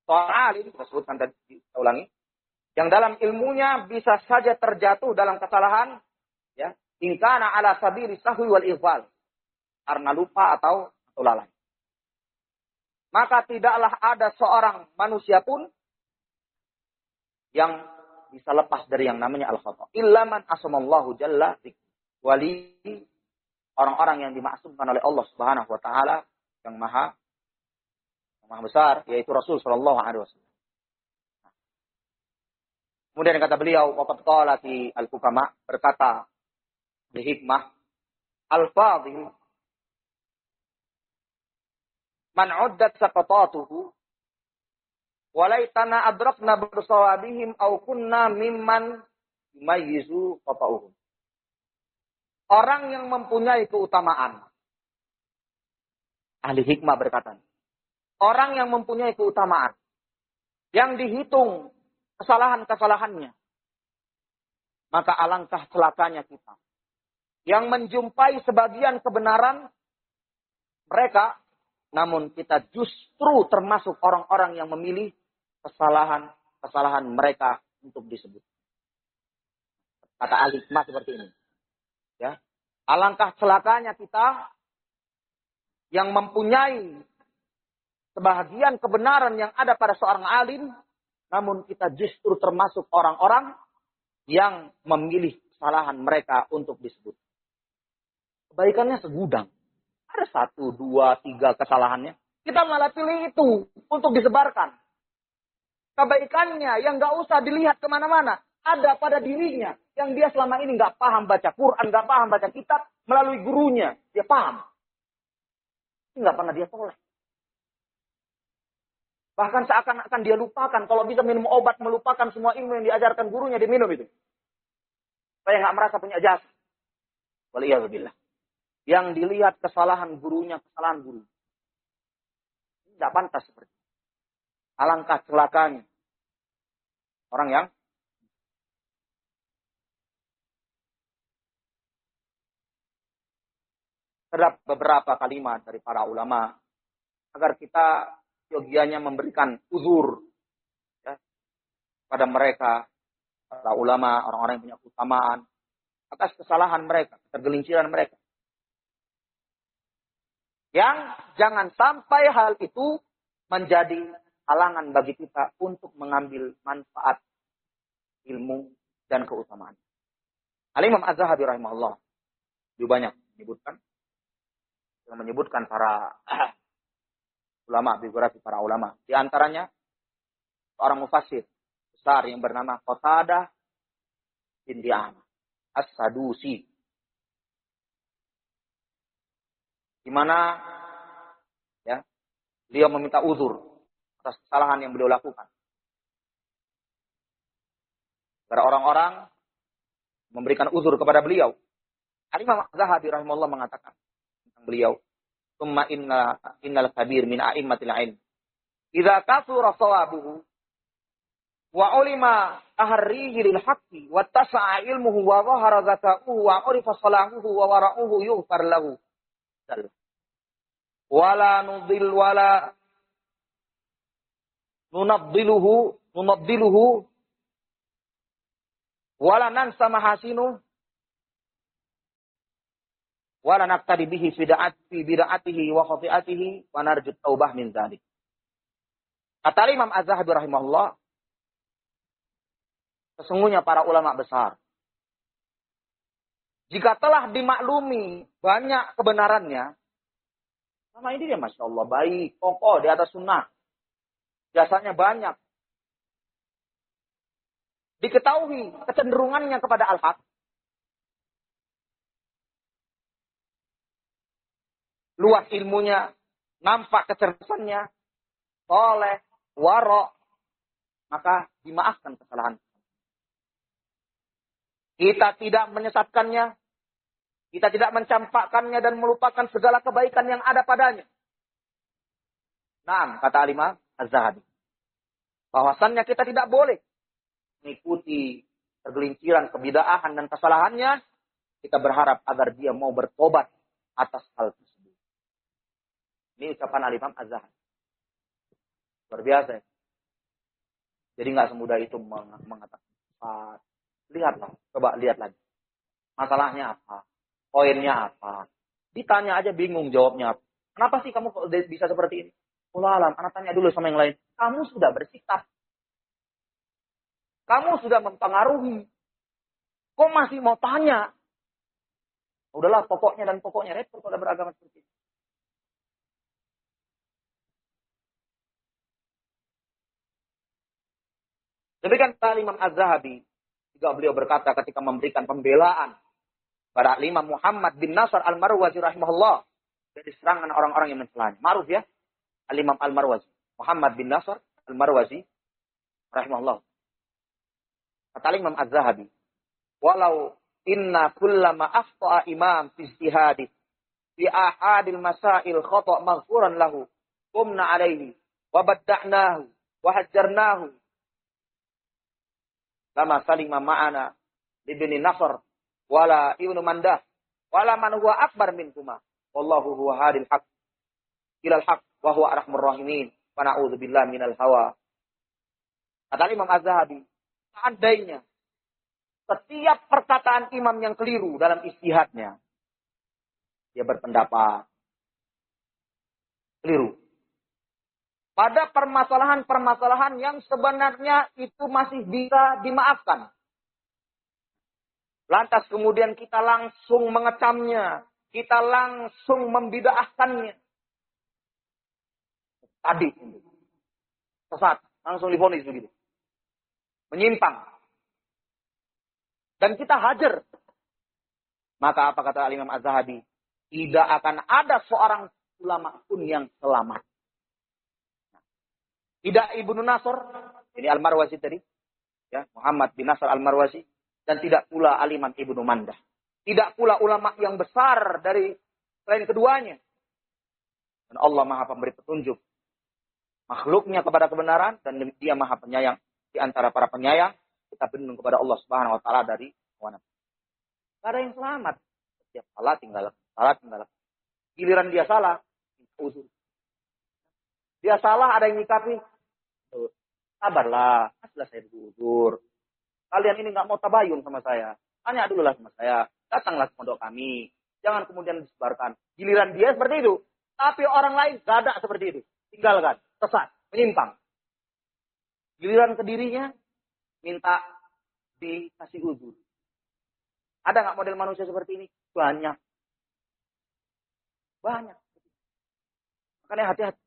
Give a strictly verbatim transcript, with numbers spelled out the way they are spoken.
Seorang alim, kita sebutkan tadi, kita ulangi, yang dalam ilmunya bisa saja terjatuh dalam kesalahan, ya, in kana ala sabili sahwi wal ighfal, karena lupa atau atau lalai. Maka tidaklah ada seorang manusia pun yang bisa lepas dari yang namanya al-khata. Illa man asamallahu jalla wali, orang-orang yang dimaksumkan oleh Allah Subhanahu wa taala yang maha yang maha besar, yaitu Rasul sallallahu alaihi wasallam. Kemudian kata beliau, waqad qala fi al-hukama, berkata di hikmah, al-fadhil man uddat saqatatuhu walaitana adrakna bersawabihim aw kunna mimman yumayyizu qata'uhum. Orang yang mempunyai keutamaan. Ahli hikmah berkata, orang yang mempunyai keutamaan, yang dihitung kesalahan-kesalahannya, maka alangkah celakanya kita yang menjumpai sebagian kebenaran mereka, namun kita justru termasuk orang-orang yang memilih kesalahan-kesalahan mereka untuk disebut. Kata ahli hikmah seperti ini. Ya, alangkah celakanya kita yang mempunyai sebahagian kebenaran yang ada pada seorang alim, namun kita justru termasuk orang-orang yang memilih kesalahan mereka untuk disebut. Kebaikannya segudang. Ada satu, dua, tiga kesalahannya. Kita malah pilih itu untuk disebarkan. Kebaikannya yang gak usah dilihat kemana-mana. Ada pada dirinya. Yang dia selama ini gak paham baca Quran, gak paham baca kitab. Melalui gurunya, dia paham. Ini gak pernah dia toleh. Bahkan seakan-akan dia lupakan. Kalau bisa minum obat, melupakan semua ilmu yang diajarkan gurunya, diminum itu. Supaya gak merasa punya jasa. Waliyahzubillah. Yang dilihat kesalahan gurunya, kesalahan guru. Tidak pantas seperti itu. Alangkah celakanya orang yang terdapat beberapa kalimat dari para ulama agar kita yogianya memberikan uzur, ya, pada mereka, para ulama, orang-orang yang punya keutamaan atas kesalahan mereka, ketergelinciran mereka. Yang jangan sampai hal itu menjadi halangan bagi kita untuk mengambil manfaat ilmu dan keutamaan. Al-Imam Az-Zahabi rahimahullah juga banyak menyebutkan, yang menyebutkan para ulama, biografi para ulama. Di antaranya seorang mufassir besar yang bernama Qatadah bin Di'amah As-Sadusi. Di mana ya, beliau meminta uzur atas kesalahan yang beliau lakukan. Agar orang-orang memberikan uzur kepada beliau. Al-Imam Az-Zahabi rahimahullah mengatakan tentang beliau, "Tsumma inna innal kabir min a'immatil ilm. Idza kasura shawabuhu wa ulima ahrihi lil haqqi wa tasa'a ilmuhu wa dhahara zaka'uhu wa urifa salahuhu wa wara'uhu yughfar lahu. Wala nudil wala nunaddiluhu nunaddiluhu wala nansa mahasinu wala naqtadi bihi bid'ati bid'atihi wa khati'atihi wa narju taubah min dzalik." Kata Imam Az-Zahabi rahimahullah, sesungguhnya para ulama besar, jika telah dimaklumi banyak kebenarannya, sama ini dia Masya Allah, baik, kokoh di atas sunnah. Jasanya banyak. Diketahui kecenderungannya kepada al-haq. Luas ilmunya, nampak kecerdasannya, soleh, warok, maka dimaafkan kesalahan. Kita tidak menyesatkannya, kita tidak mencampakkannya dan melupakan segala kebaikan yang ada padanya. Nah, kata Al-Imam Az-Zahabi, bahwasannya kita tidak boleh mengikuti tergelinciran, kebidaahan dan kesalahannya. Kita berharap agar dia mau bertobat atas hal tersebut. Ini ucapan Al-Imam Az-Zahabi. Luar biasa. Jadi nggak semudah itu meng- mengatakan. Ah, lihatlah, coba lihat lagi. Masalahnya apa? Poinnya apa? Ditanya aja bingung jawabnya apa. Kenapa sih kamu kok bisa seperti ini? Allah alam, anak tanya dulu sama yang lain. Kamu sudah bersikap. Kamu sudah mempengaruhi. Kok masih mau tanya? Udahlah, pokoknya dan pokoknya repot kalau beragama seperti itu. Demikian kata Imam Az-Zahabi. Juga beliau berkata ketika memberikan pembelaan pada Imam Muhammad bin Nasr Al-Marwazi rahimahullah dari serangan orang-orang yang mencelanya. Ma'ruf ya, Al-Imam Al-Marwazi. Muhammad bin Nasr Al-Marwazi rahimahullah. Kata Imam Az-Zahabi, walau inna kullama afta'a imam fi ijtihadi fi ahadil masail khata' maghfuran lahu qumna alaihi wa badda'nahu wa hajjarnahu lama salima ma'ana ibni Nasr wala ibnu Mandah wala man huwa akbar minkuma wallahu huwa hadil haq ilal haq wa huwa arhamur rahimin wa na'udzu billahi minal hawa. Kata Imam Az-Zahabi, seandainya setiap perkataan imam yang keliru dalam ijtihadnya, dia berpendapat keliru pada permasalahan-permasalahan yang sebenarnya itu masih bisa dimaafkan. Lantas kemudian kita langsung mengecamnya, kita langsung membid'ahkannya. Tadi sesat, langsung divonis begitu. Menyimpang. Dan kita hajar. Maka apa kata Imam Az-Zahabi? Tidak akan ada seorang ulama pun yang selamat. Tidak Ibnu Nasr, ini Al-Marwazi tadi, ya, Muhammad bin Nasr Al-Marwazi, dan tidak pula Al-Imam Ibnu Mandah. Tidak pula ulama yang besar dari selain keduanya. Dan Allah Maha Pemberi petunjuk makhluknya kepada kebenaran, dan Dia Maha Penyayang di antara para penyayang. Kita berlindung kepada Allah Subhanahu wa taala dari hawa nafsu. Tidak ada yang selamat. Setiap salah tinggal, salah tinggal. Giliran dia salah, uzur. Dia salah, ada yang nyikapi. Sabarlah, aslah saya uzur. Kalian ini nggak mau tabayun sama saya. Tanya dulu lah sama saya. Datanglah ke pondok kami. Jangan kemudian disebarkan. Giliran dia seperti itu. Tapi orang lain gak ada seperti itu. Tinggalkan, sesat, menyimpang. Giliran ke dirinya, minta dikasih uzur. Ada nggak model manusia seperti ini? Banyak. Banyak. Makanya hati-hati.